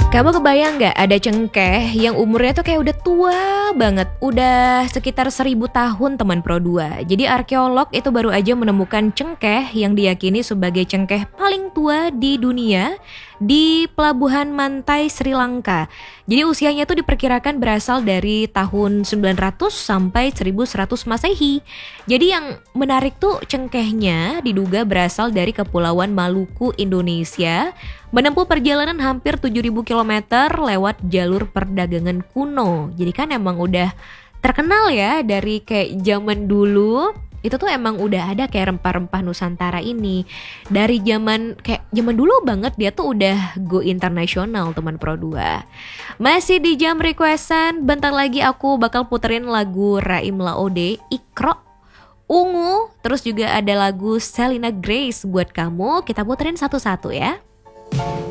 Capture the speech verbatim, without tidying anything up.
Kamu kebayang nggak ada cengkeh yang umurnya tuh kayak udah tua banget, udah sekitar seribu tahun teman Pro dua. Jadi arkeolog itu baru aja menemukan cengkeh yang diyakini sebagai cengkeh paling tua di dunia di pelabuhan Mantai Sri Lanka. Jadi usianya tuh diperkirakan berasal dari tahun sembilan ratus sampai seribu seratus Masehi. Jadi yang menarik tuh cengkehnya diduga berasal dari Kepulauan Maluku, Indonesia, menempuh perjalanan hampir tujuh ribu kilometer lewat jalur perdagangan kuno. Jadi kan emang udah terkenal ya dari kayak zaman dulu. Itu tuh emang udah ada kayak rempah-rempah Nusantara ini. Dari zaman kayak zaman dulu banget dia tuh udah go internasional teman Pro dua. Masih di jam requestan, bentar lagi aku bakal puterin lagu Raim Laode, Ikro, Ungu, terus juga ada lagu Selena Grace buat kamu. Kita puterin satu-satu ya.